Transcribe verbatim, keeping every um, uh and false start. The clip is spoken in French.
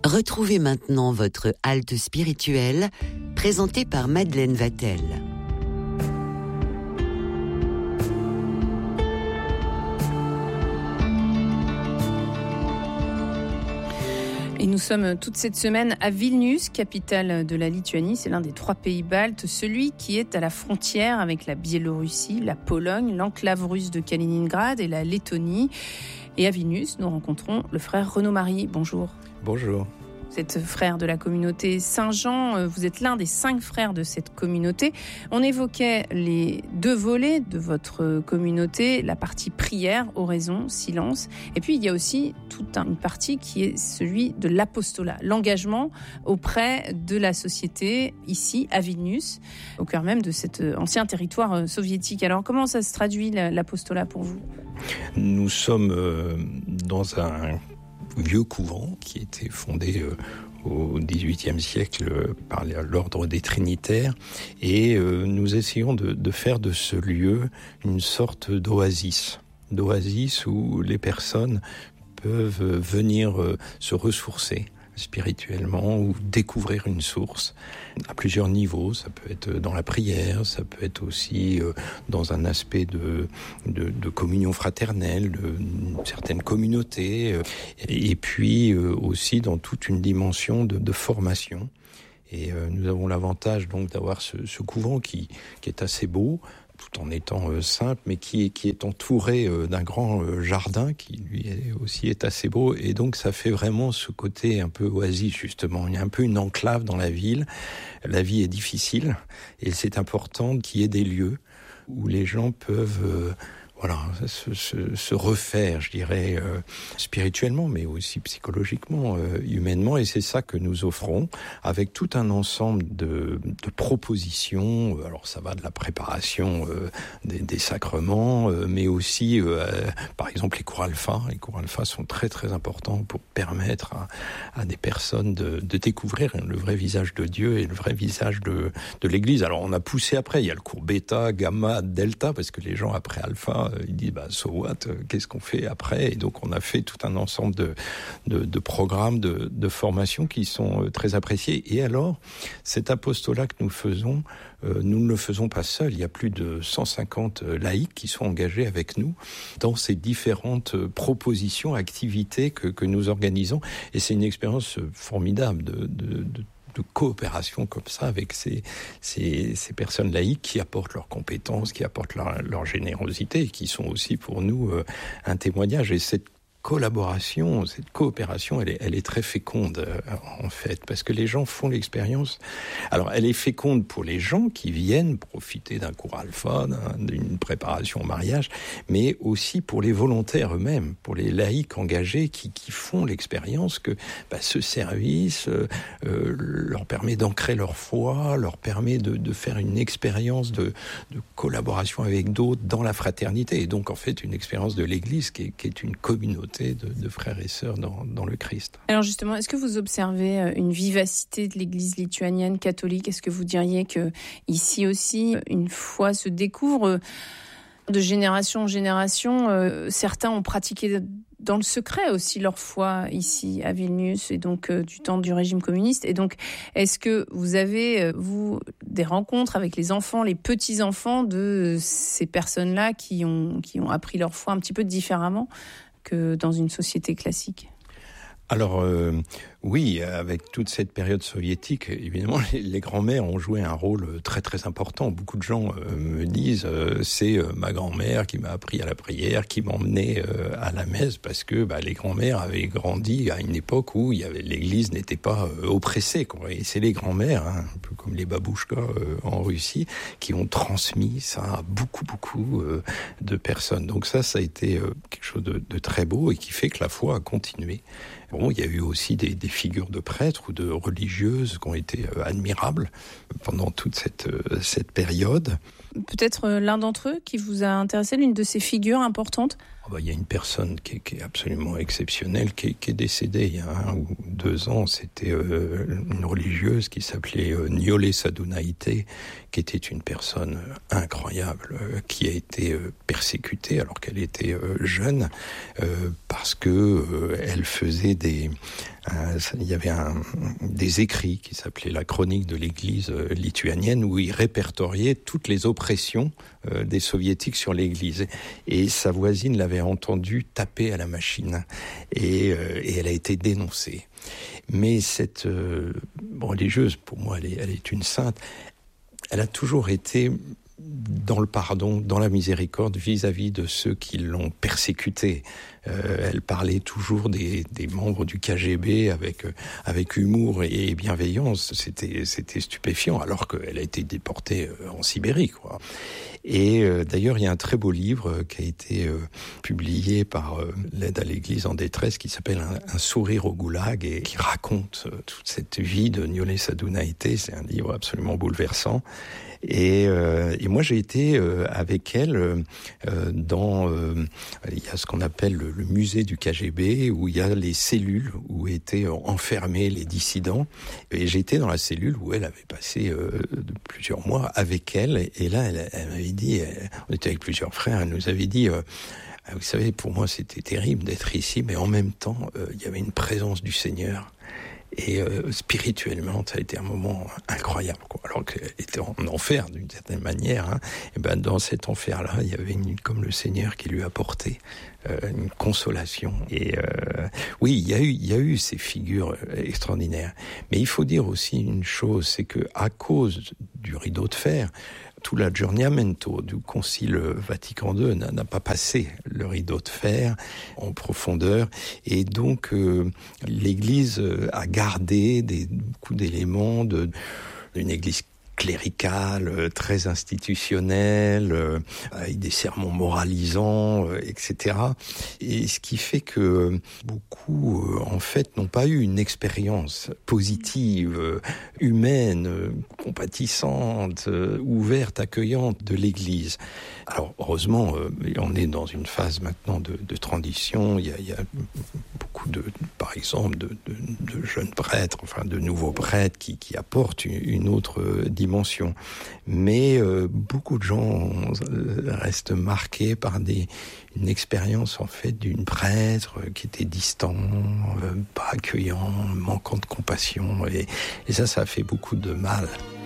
Retrouvez maintenant votre halte spirituelle, présentée par Madeleine Vatel. Et nous sommes toute cette semaine à Vilnius, capitale de la Lituanie. C'est l'un des trois pays baltes, celui qui est à la frontière avec la Biélorussie, la Pologne, l'enclave russe de Kaliningrad et la Lettonie. Et à Vilnius, nous rencontrons le frère Renaud-Marie. Bonjour. Bonjour. Vous êtes frère de la communauté Saint-Jean, vous êtes l'un des cinq frères de cette communauté. On évoquait les deux volets de votre communauté, la partie prière, oraison, silence. Et puis il y a aussi toute une partie qui est celui de l'apostolat, l'engagement auprès de la société ici à Vilnius, au cœur même de cet ancien territoire soviétique. Alors comment ça se traduit l'apostolat pour vous ? Nous sommes dans un vieux couvent qui a été fondé euh, au dix-huitième siècle par l'ordre des Trinitaires et euh, nous essayons de, de faire de ce lieu une sorte d'oasis, d'oasis où les personnes peuvent venir euh, se ressourcer spirituellement ou découvrir une source à plusieurs niveaux. Ça peut être dans la prière, ça peut être aussi dans un aspect de, de, de communion fraternelle, de certaines communautés, et puis aussi dans toute une dimension de, de formation. Et nous avons l'avantage donc d'avoir ce, ce couvent qui, qui est assez beau, tout en étant euh, simple, mais qui est, qui est entouré euh, d'un grand euh, jardin qui lui est, aussi est assez beau. Et donc ça fait vraiment ce côté un peu oasis justement. Il y a un peu une enclave dans la ville. La vie est difficile et c'est important qu'il y ait des lieux où les gens peuvent euh, voilà, se, se, se refaire, je dirais, euh, spirituellement, mais aussi psychologiquement, euh, humainement. Et c'est ça que nous offrons, avec tout un ensemble de, de propositions. Alors ça va de la préparation euh, des, des sacrements, euh, mais aussi, euh, par exemple, les cours alpha. Les cours alpha sont très très importants pour permettre à, à des personnes de, de découvrir le vrai visage de Dieu et le vrai visage de, de l'Église. Alors on a poussé après, il y a le cours bêta, gamma, delta, parce que les gens après alpha, il dit bah so what, qu'est-ce qu'on fait après ? Et donc on a fait tout un ensemble de de, de programmes de, de formation qui sont très appréciés. Et alors cet apostolat que nous faisons, euh, nous ne le faisons pas seuls. Il y a plus de cent cinquante laïcs qui sont engagés avec nous dans ces différentes propositions, activités que que nous organisons. Et c'est une expérience formidable de de, de de coopération comme ça avec ces, ces, ces personnes laïques qui apportent leurs compétences, qui apportent leur, leur générosité et qui sont aussi pour nous euh, un témoignage. Et cette collaboration, cette coopération, elle est, elle est très féconde euh, en fait, parce que les gens font l'expérience. Alors, elle est féconde pour les gens qui viennent profiter d'un cours alpha, d'un, d'une préparation au mariage, mais aussi pour les volontaires eux-mêmes, pour les laïcs engagés qui, qui font l'expérience que bah, ce service euh, euh, leur permet d'ancrer leur foi, leur permet de, de faire une expérience de, de collaboration avec d'autres dans la fraternité, et donc en fait une expérience de l'Église qui est, qui est une communauté De, de frères et sœurs dans, dans le Christ. Alors justement, est-ce que vous observez une vivacité de l'Église lituanienne catholique ? Est-ce que vous diriez que ici aussi, une foi se découvre de génération en génération ? euh, Certains ont pratiqué dans le secret aussi leur foi ici à Vilnius et donc euh, du temps du régime communiste. Et donc, est-ce que vous avez, euh, vous, des rencontres avec les enfants, les petits-enfants de ces personnes-là qui ont, qui ont appris leur foi un petit peu différemment que dans une société classique ? Alors euh, oui, avec toute cette période soviétique, évidemment, les, les grands-mères ont joué un rôle très très important. Beaucoup de gens euh, me disent euh, c'est euh, ma grand-mère qui m'a appris à la prière, qui m'emmenait euh, à la messe, parce que bah, les grands-mères avaient grandi à une époque où il y avait, l'Église n'était pas euh, oppressée, quoi. Et c'est les grands-mères, hein, un peu comme les babouchkas euh, en Russie, qui ont transmis ça à beaucoup beaucoup euh, de personnes. Donc ça, ça a été euh, quelque chose de, de très beau et qui fait que la foi a continué. Bon, il y a eu aussi des, des figures de prêtres ou de religieuses qui ont été euh, admirables pendant toute cette, euh, cette période. Peut-être euh, l'un d'entre eux qui vous a intéressé, l'une de ces figures importantes ? Oh bah, il y a une personne qui est, qui est absolument exceptionnelle, qui est, qui est décédée il y a un ou deux ans. C'était euh, une religieuse qui s'appelait euh, Niolé Sadunaïté, qui était une personne incroyable, euh, qui a été euh, persécutée alors qu'elle était euh, jeune, euh, parce que euh, elle faisait des un, il y avait un, des écrits qui s'appelaient la chronique de l'Église lituanienne, où il répertoriait toutes les oppressions euh, des soviétiques sur l'Église. Et sa voisine l'avait entendu taper à la machine, et, euh, et elle a été dénoncée. Mais cette euh, religieuse, pour moi, elle est, elle est une sainte. Elle a toujours été dans le pardon, dans la miséricorde vis-à-vis de ceux qui l'ont persécutée. Euh, elle parlait toujours des, des membres du K G B avec, avec humour et bienveillance. C'était, c'était stupéfiant, alors qu'elle a été déportée en Sibérie, quoi. Et euh, d'ailleurs, il y a un très beau livre qui a été euh, publié par euh, l'aide à l'Église en détresse, qui s'appelle un, un sourire au goulag, et qui raconte euh, toute cette vie de Niolé Sadounaïté. C'est un livre absolument bouleversant. Et, euh, et moi, j'ai été euh, avec elle euh, dans... Euh, il y a ce qu'on appelle le, le musée du K G B, où il y a les cellules où étaient enfermés les dissidents. Et j'ai été dans la cellule où elle avait passé euh, plusieurs mois avec elle. Et là, elle, elle m'avait dit... Elle, on était avec plusieurs frères, elle nous avait dit... Euh, vous savez, pour moi, c'était terrible d'être ici, mais en même temps, euh, il y avait une présence du Seigneur. Et euh, spirituellement, ça a été un moment incroyable, quoi. Alors qu'elle était en enfer d'une certaine manière, hein. Et ben dans cet enfer-là, il y avait une, comme le Seigneur qui lui apportait euh, une consolation. Et euh, oui, il y a eu, il y a eu ces figures extraordinaires. Mais il faut dire aussi une chose, c'est que à cause du rideau de fer, tout l'aggiornamento du Concile Vatican deux n'a, n'a pas passé le rideau de fer en profondeur, et donc euh, l'Église a gardé des, beaucoup d'éléments de, d'une Église cléricale, très institutionnelle, euh, avec des sermons moralisants, euh, et cetera. Et ce qui fait que beaucoup, euh, en fait, n'ont pas eu une expérience positive, euh, humaine, euh, compatissante, euh, ouverte, accueillante de l'Église. Alors, heureusement, euh, on est dans une phase maintenant de, de transition. Il y a, il y a beaucoup de, par exemple, de, de, de jeunes prêtres, enfin de nouveaux prêtres qui, qui apportent une, une autre dimension. Dimension. Mais euh, beaucoup de gens restent marqués par des, une expérience en fait d'une prêtre qui était distant, euh, pas accueillant, manquant de compassion, et, et ça, ça a fait beaucoup de mal.